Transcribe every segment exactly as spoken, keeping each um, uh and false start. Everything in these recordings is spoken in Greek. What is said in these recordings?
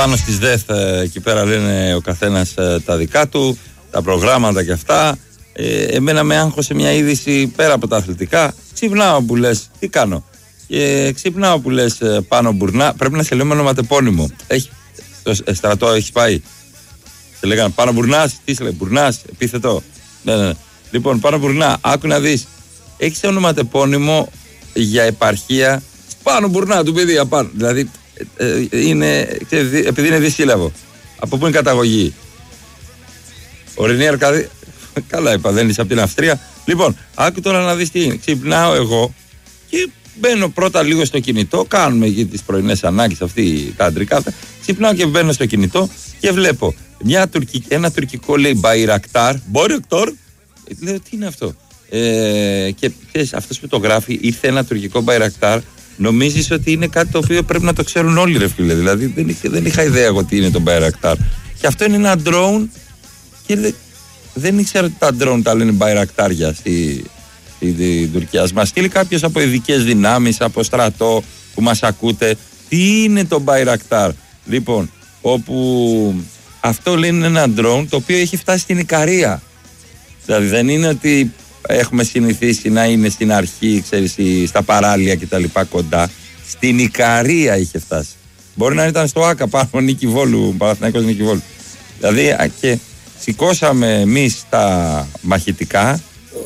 Πάνω στις ΔΕΘ εκεί πέρα λένε ο καθένας τα δικά του, τα προγράμματα και αυτά. Ε, εμένα με άγχωσε μια είδηση πέρα από τα αθλητικά. Ξυπνάω που λες, τι κάνω. Και ξυπνάω που λες πάνω Μπουρνά. Πρέπει να σε λέμε ονοματεπώνυμο. Έχει, στο στρατό έχει πάει. Σε λέγανε πάνω Μπουρνάς, τι σε λέει, Μπουρνάς, επίθετο. Ναι, ναι, ναι. Λοιπόν, πάνω Μπουρνά, άκου να δεις. Έχει ονοματεπώνυμο για επαρχία πάνω Μπουρνά του παιδί απάνω. Δηλαδή ε, είναι, επειδή είναι δυσύλλαβο. Από πού είναι καταγωγή. Ορεινή Αρκαδία. Καλά είπα, δεν είσαι από την Αυστρία. Λοιπόν, άκου τώρα να δεις τι είναι. Ξυπνάω εγώ και μπαίνω πρώτα λίγο στο κινητό. Κάνουμε εκεί τις πρωινές ανάγκες, αυτή τα αντρικά. Ξυπνάω και μπαίνω στο κινητό και βλέπω μια τουρκική, ένα τουρκικό λέει Bayraktar. Bayraktar. Λέω τι είναι αυτό. Ε, και ξέρεις, αυτός που το γράφει ήρθε ένα τουρκικό Bayraktar. Νομίζεις ότι είναι κάτι το οποίο πρέπει να το ξέρουν όλοι, ρε φίλε. Δηλαδή δεν, είχα, δεν είχα ιδέα εγώ τι είναι το Bayraktar. Και αυτό είναι ένα drone και δε, δεν ήξερα ότι τα drone τα λένε Bayraktarια στη, στη, στη Τουρκία. Μας στείλει κάποιος από ειδικές δυνάμεις, από στρατό που μας ακούτε. Τι είναι το Bayraktar. Λοιπόν, όπου αυτό λένε είναι ένα drone το οποίο έχει φτάσει στην Ικαρία. Δηλαδή δεν είναι ότι έχουμε συνηθίσει να είναι στην αρχή, ξέρεις, στα παράλια και τα λοιπά κοντά. Στην Ικαρία είχε φτάσει. Μπορεί να ήταν στο Άκα πάνω, Νίκη Βόλου, Παναθηναϊκός Νίκη Βόλου. Δηλαδή και σηκώσαμε εμείς τα μαχητικά,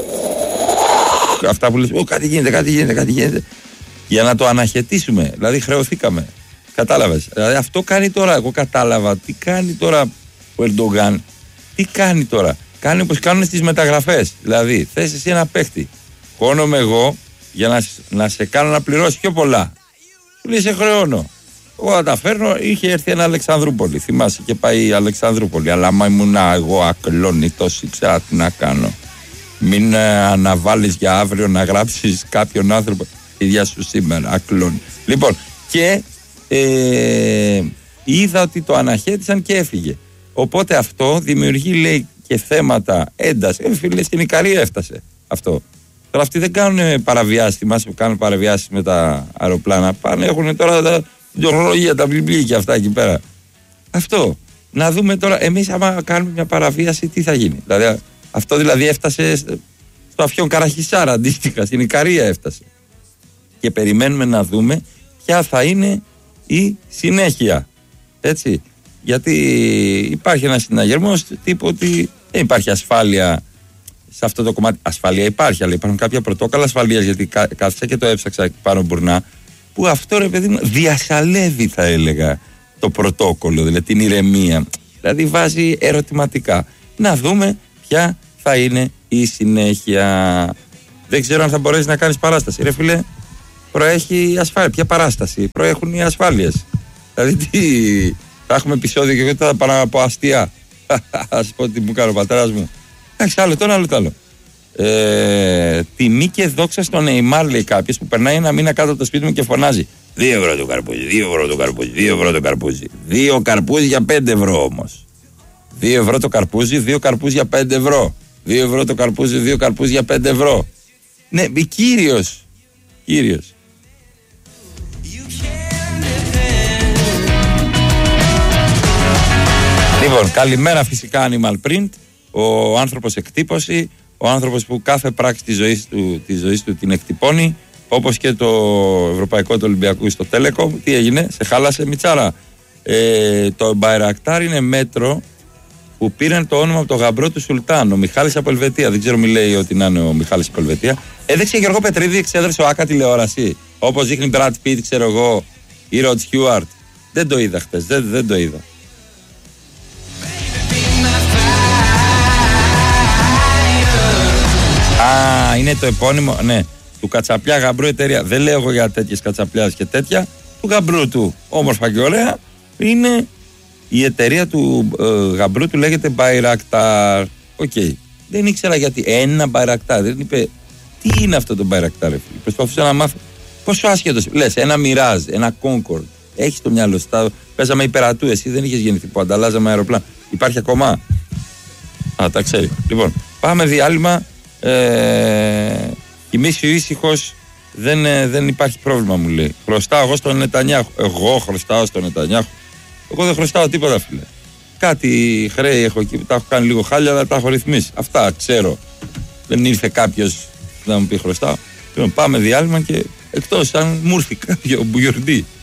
αυτά που λες, κάτι γίνεται, κάτι γίνεται, κάτι γίνεται, για να το αναχαιτήσουμε. Δηλαδή χρεωθήκαμε. Κατάλαβες. Δηλαδή αυτό κάνει τώρα, εγώ κατάλαβα, τι κάνει τώρα ο Ερντογάν, τι κάνει τώρα. Κάνει όπως κάνουν στις μεταγραφές. Δηλαδή, θες εσύ ένα παίχτη. Χώνομαι εγώ για να, να σε κάνω να πληρώσει πιο πολλά. Σου λέει, σε χρεώνω. Εγώ θα τα φέρνω. Είχε έρθει ένα Αλεξανδρούπολη. Θυμάσαι και πάει η Αλεξανδρούπολη. Αλλά άμα ήμουν εγώ ακλόνητος, ήξερα τι να κάνω. Μην ε, αναβάλεις για αύριο να γράψεις κάποιον άνθρωπο. Ίδια σου σήμερα, ακλόνη. Λοιπόν, και ε, είδα ότι το αναχέτησαν και έφυγε. Οπότε αυτό δημιουργεί, λέει, και θέματα ένταση. Ε, φίλε, στην Ικαρία έφτασε αυτό. Τώρα αυτοί δεν κάνουν παραβιάσεις. Θυμάσαι που κάνουν παραβιάσεις με τα αεροπλάνα. Πάνε, έχουν τώρα τα τεχνολογία, τα βιβλία και αυτά εκεί πέρα. Αυτό. Να δούμε τώρα, εμείς άμα κάνουμε μια παραβίαση, τι θα γίνει. Δηλαδή, αυτό δηλαδή έφτασε στο Αφιόν Καραχισάρα, αντίστοιχα. Στην Ικαρία έφτασε. Και περιμένουμε να δούμε ποια θα είναι η συνέχεια. Έτσι. Γιατί υπάρχει ένας συναγερμός τύπου ότι δεν υπάρχει ασφάλεια σε αυτό το κομμάτι. Ασφάλεια υπάρχει, αλλά υπάρχουν κάποια πρωτόκολλα ασφαλείας. Γιατί κά, κάθισα και το έψαξα πάνω Μπουρνά, που αυτό, ρε παιδί μου, διασαλεύει, θα έλεγα, το πρωτόκολλο, δηλαδή την ηρεμία. Δηλαδή βάζει ερωτηματικά. Να δούμε ποια θα είναι η συνέχεια. Δεν ξέρω αν θα μπορέσει να κάνεις παράσταση. Ρε φίλε, προέχει η ασφάλεια. Ποια παράσταση? Προέχουν οι ασφάλειες. Δηλαδή τι. Θα έχουμε επεισόδιο και εγώ θα πάω να πω αστεία. Ας πω τι μου κάνει ο πατέρας μου. Εντάξει, άλλο το ένα, άλλο το άλλο. Ε, τιμή και δόξα στον Νεϊμάρ, λέει κάποιος, που περνάει ένα μήνα κάτω από το σπίτι μου και φωνάζει δύο ευρώ το καρπούζι, δύο ευρώ το καρπούζι, δύο ευρώ το καρπούζι. Δύο καρπούζι για πέντε ευρώ όμως. Δύο ευρώ το καρπούζι, δύο καρπούζι για πέντε ευρώ. Δύο ευρώ το καρπούζι, δύο καρπούζι για πέντε ευρώ. Ναι, κύριος. Κύριος. Λοιπόν, καλημέρα φυσικά Animal Print, ο άνθρωπος εκτύπωση, ο άνθρωπος που κάθε πράξη της ζωής του, της ζωής του την εκτυπώνει, όπως και το Ευρωπαϊκό του Ολυμπιακού στο Telecom. Τι έγινε, σε χάλασε Μιτσάρα? Ε, το Bayraktar είναι μέτρο που πήραν το όνομα από το γαμπρό του Σουλτάν, ο Μιχάλης από Ελβετία. Δεν ξέρω, μη λέει ότι να είναι ο Μιχάλης από Ελβετία. Έδειξε Γιώργο Πετρίδη, εξέδρεσε ο Άκα τηλεόραση, όπως δείχνει Brad Pitt, ξέρω εγώ, ή Rod Stewart. Δεν το είδα χτες, δεν, δεν το είδα. Α, είναι το επώνυμο, ναι, του Κατσαπλιά Γαμπρού εταιρεία. Δεν λέω εγώ για τέτοιες κατσαπλιάς και τέτοια. Του Γαμπρού του, όμορφα και ωραία, είναι η εταιρεία του ε, Γαμπρού του, λέγεται Bayraktar. Οκ. Okay. Δεν ήξερα γιατί. Ένα Bayraktar. Δεν είπε τι είναι αυτό το Bayraktar. Προσπαθούσα να μάθω. Πόσο άσχετος. Λες, ένα Mirage, ένα Concorde. Έχεις το μυαλό σου. Παίζαμε υπερατού. Εσύ δεν είχες γεννηθεί που ανταλλάζαμε αεροπλάνα. Υπάρχει ακόμα? Α, τα ξέρει. Λοιπόν, πάμε διάλειμμα. Ε, κοιμήσου ήσυχος, δεν, ε, δεν υπάρχει πρόβλημα, μου λέει. Χρωστάω εγώ στον Νετανιάχου. Εγώ χρωστάω στον Νετανιάχου. Εγώ δεν χρωστάω τίποτα, φίλε. Κάτι χρέη έχω εκεί που τα έχω κάνει λίγο χάλια, αλλά τα έχω ρυθμίσει. Αυτά ξέρω. Δεν ήρθε κάποιος να μου πει χρωστάω. Πάμε διάλειμμα και εκτός αν μου ήρθε κάποιο μπουγιορντή